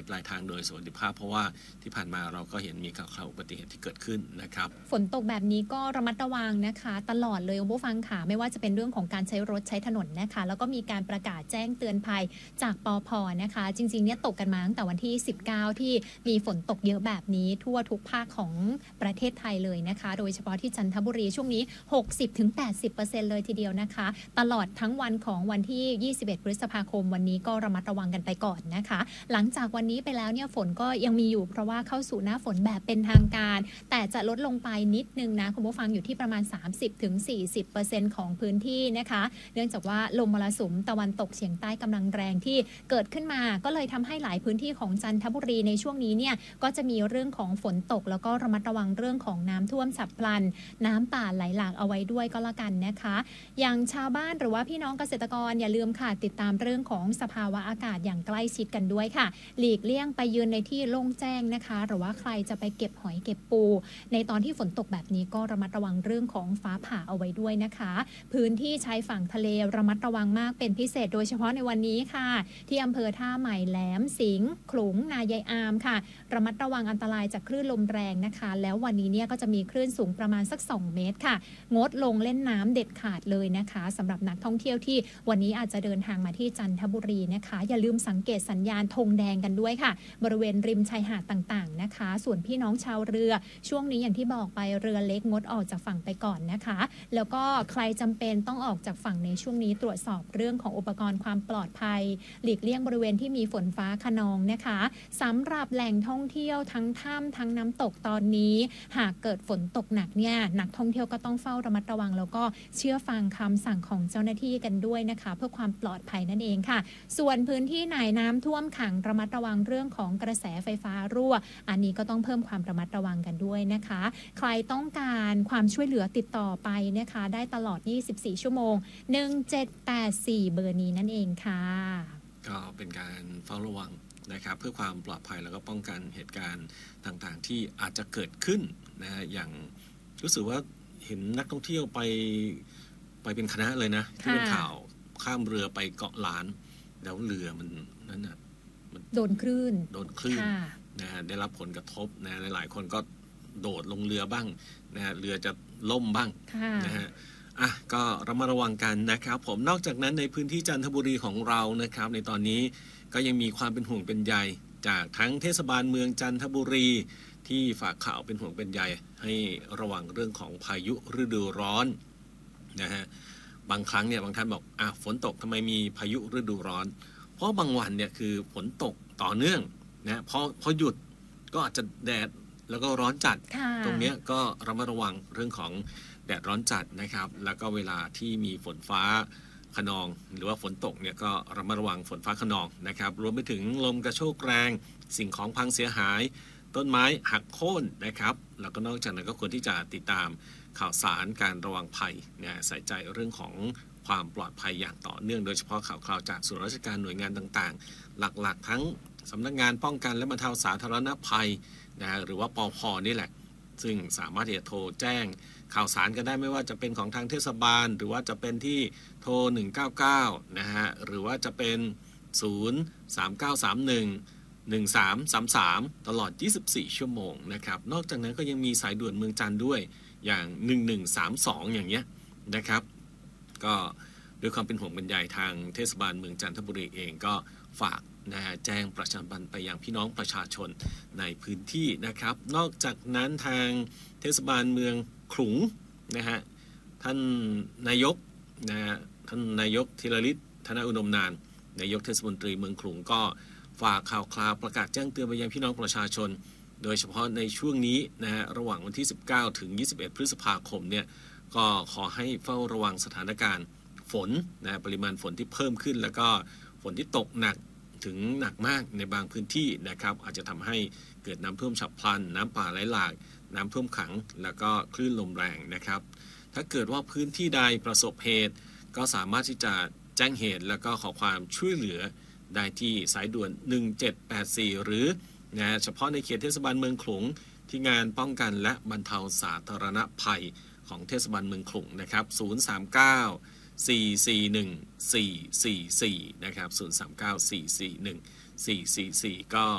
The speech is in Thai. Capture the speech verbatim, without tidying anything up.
ปลายทางโดยสวัสดิภาพเพราะว่าที่ผ่านมาเราก็เห็นมีข่าวอุบัติเหตุที่เกิดขึ้นนะครับฝนตกแบบนี้ก็ระมัดระวังนะคะตลอดเลยคุณผู้ฟังค่ะไม่ว่าจะเป็นเรื่องของการใช้รถใช้ถนนนะคะแล้วก็มีการประกาศแจ้งเตือนภัยจากปภ.นะคะจริงๆเนี่ยตกกันมาตั้งแต่วันที่สิบเก้าที่มีฝนตกเยอะแบบนี้ทั่วทุกภาคของประเทศไทยเลยนะคะโดยเฉพาะที่จันทบุรีช่วงนี้ หกสิบถึงแปดสิบเปอร์เซ็นต์ เลยทีเดียวนะคะตลอดทั้งวันของวันที่ยี่สิบเอ็ดพฤษภาคมวันนี้ก็ระมัดระวังกันไปก่อนนะคะหลังจากวันนี้ไปแล้วเนี่ยฝนก็ยังมีอยู่เพราะว่าเข้าสู่หน้าฝนแบบเป็นทางการแต่จะลดลงไปนิดนึงนะคุณผู้ฟังอยู่ที่ประมาณ สามสิบถึงสี่สิบเปอร์เซ็นต์ ของพื้นที่นะคะเนื่องจากว่าลมมรสุมตะวันตกเฉียงใต้กำลังแรงที่เกิดขึ้นมาก็เลยทำให้หลายพื้นที่ของจันทบุรีในช่วงนี้เนี่ยก็จะมีเรื่องของฝนตกแล้วก็ระมัดระวังเรื่องของน้ำท่วมฉับพลันน้ำป่าไหลหลากเอาไว้ด้วยก็แล้วกันนะคะอย่างชาวบ้านหรือว่าพี่น้องเกษตรกรอย่าลืมค่ะติดตามเรื่องของสภาวะอากาศอย่างใกล้ชิดกันด้วยค่ะหลีกเลี่ยงไปยืนในที่โล่งแจ้งนะคะหรือว่าใครจะไปเก็บหอยเก็บปูในตอนที่ฝนตกแบบนี้ก็ระมัดระวังเรื่องของฟ้าผ่าเอาไว้ด้วยนะคะพื้นที่ชายฝั่งทะเลระมัดระวังมากเป็นพิเศษโดยเฉพาะในวันนี้ค่ะที่อำเภอท่าใหม่แหลมสิงห์ขลุงนายายอามค่ะระมัดระวังอันตรายจากคลื่นลมแรงนะคะแล้ววันนี้เนี่ยก็จะมีคลื่นสูงประมาณสักสองเมตรค่ะงดลงเล่นน้ำเด็ดขาดเลยนะคะสำหรับนักท่องเที่ยวที่วันนี้อาจจะเดินทางมาที่จันทบุรีนะคะอย่าลืมสังเกตสัญญาณธงแดงกันด้วยค่ะบริเวณริมชายหาดต่างๆนะคะส่วนพี่น้องชาวเรือช่วงนี้อย่างที่บอกไปเรือเล็กงดออกจากฝั่งไปก่อนนะคะแล้วก็ใครจำเป็นต้องออกจากฝั่งในช่วงนี้ตรวจสอบเรื่องของอุปกรณ์ความปลอดภัยหลีกเลี่ยงบริเวณที่มีฝนฟ้าคะนองนะคะสำหรับแหล่งท่องเที่ยวทั้งถ้ำทั้งน้ำตกตอนนี้หากเกิดฝนตกหนักเนี่ยนักท่องเที่ยวก็ต้องเฝ้าระมัดระวังแล้วก็เชื่อฟังคำสั่งของเจ้าหน้าที่กันด้วยนะคะเพื่อความปลอดภัยนั่นเองค่ะส่วนพื้นที่ไหนน้ำท่วมขังระมัดระวังเรื่องของกระแสไฟฟ้ารั่วอันนี้ก็ต้องเพิ่มความระมัดระวังกันด้วยนะคะใครต้องการความช่วยเหลือติดต่อไปนะคะได้ตลอดยี่สิบสี่ชั่วโมงหนึ่งเจ็ดแปดสี่เบอร์นี้นั่นเองค่ะก็เป็นการเฝ้าระวังนะครับเพื่อความปลอดภัยแล้วก็ป้องกันเหตุการณ์ต่างๆที่อาจจะเกิดขึ้นนะฮะอย่างรู้สึกว่าเห็นนักท่องเที่ยวไปไปเป็นคณะเลยนะที่เป็นข่าวข้ามเรือไปเกาะล้านแล้วเรือมันนั่นน่ะมันโดนคลื่นโดนคลื่นนะฮะได้รับผลกระทบนะหลายๆคนก็โดดลงเรือบ้างนะฮะเรือจะล่มบ้างนะฮะอ่ะก็ระมัดระวังกันนะครับผมนอกจากนั้นในพื้นที่จันทบุรีของเรานะครับในตอนนี้ก็ยังมีความเป็นห่วงเป็นใยจากทั้งเทศบาลเมืองจันทบุรีที่ฝากข่าวเป็นห่วงเป็นใยให้ระวังเรื่องของพายุฤดูร้อนนะฮะบางครั้งเนี่ยบางท่านบอกอ่ะฝนตกทำไมมีพายุฤดูร้อนเพราะบางวันเนี่ยคือฝนตกต่อเนื่องนะพอพอหยุดก็อาจจะแดดแล้วก็ร้อนจัดตรงนี้ก็ระมัดระวังเรื่องของแดดร้อนจัดนะครับแล้วก็เวลาที่มีฝนฟ้าคะนองหรือว่าฝนตกเนี่ยก็ระมัดระวังฝนฟ้าคะนองนะครับรวมไปถึงลมกระโชกแรงสิ่งของพังเสียหายต้นไม้หักโค่นนะครับแล้วก็นอกจากนั้นก็ควรที่จะติดตามข่าวสารการระวังภัยเนี่ยใส่ใจเรื่องของความปลอดภัยอย่างต่อเนื่องโดยเฉพาะข่าวคราวจากส่วนราชการหน่วยงานต่างๆหลักๆทั้งสำนักงานป้องกันและบรรเทาสาธารณภัยนะหรือว่าปภ.นี่แหละซึ่งสามารถที่จะโทรแจ้งข่าวสารกันได้ไม่ว่าจะเป็นของทางเทศบาลหรือว่าจะเป็นที่โทรหนึ่งเก้าเก้านะฮะหรือว่าจะเป็นศูนย์ สาม เก้า สาม หนึ่ง หนึ่ง สาม สาม สามตลอดยี่สิบสี่ชั่วโมงนะครับนอกจากนั้นก็ยังมีสายด่วนเมืองจันทร์ด้วยอย่างหนึ่งหนึ่งสามสองอย่างเงี้ยนะครับก็ด้วยความเป็นห่วงเป็นใยทางเทศบาลเมืองจันทบุรีเองก็ฝากนะแจ้งประชาสัมพันธ์ไปยังพี่น้องประชาชนในพื้นที่นะครับนอกจากนั้นทางเทศบาลเมืองขลุงนะฮะท่านนายกนะฮะท่านนายกธีรฤทธิ์ธนอุดมนานนายกเทศมนตรีเมืองขลุงก็ฝากข่าวคราวประกาศแจ้งเตือนไปยังพี่น้องประชาชนโดยเฉพาะในช่วงนี้นะฮะระหว่างวันที่สิบเก้าถึงยี่สิบเอ็ดพฤษภาคมเนี่ยก็ขอให้เฝ้าระวังสถานการณ์ฝนนะปริมาณฝนที่เพิ่มขึ้นแล้วก็ฝนที่ตกหนักถึงหนักมากในบางพื้นที่นะครับอาจจะทำให้เกิดน้ำท่วมฉับพลันน้ำป่าไหลหลากน้ำท่วมขังแล้วก็คลื่นลมแรงนะครับถ้าเกิดว่าพื้นที่ใดประสบเหตุก็สามารถที่จะแจ้งเหตุแล้วก็ขอความช่วยเหลือได้ที่สายด่วนหนึ่งเจ็ดแปดสี่หรือนะเฉพาะในเขตเทศบาลเมืองขลุงที่งานป้องกันและบรรเทาสาธารณภัยของเทศบาลเมืองขลุงนะครับศูนย์ สาม เก้า สี่ สี่ หนึ่ง สี่ สี่ สี่นะครับศูนย์ สาม เก้า สี่ สี่ หนึ่ง สี่ สี่ สี่ก็